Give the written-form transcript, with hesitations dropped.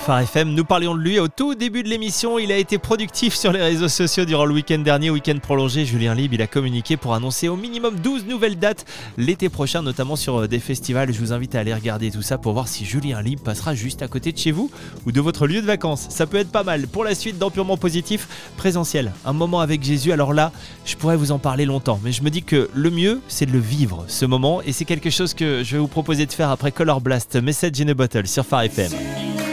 Phare FM. Nous parlions de lui au tout début de l'émission. Il a été productif sur les réseaux sociaux durant le week-end dernier, week-end prolongé. Julien Lieb, il a communiqué pour annoncer au minimum 12 nouvelles dates l'été prochain, notamment sur des festivals. Je vous invite à aller regarder tout ça pour voir si Julien Lieb passera juste à côté de chez vous ou de votre lieu de vacances. Ça peut être pas mal. Pour la suite, dans Purement Positif, présentiel, un moment avec Jésus. Alors là, je pourrais vous en parler longtemps, mais je me dis que le mieux, c'est de le vivre, ce moment. Et c'est quelque chose que je vais vous proposer de faire après Color Blast, Message in a Bottle sur Phare FM.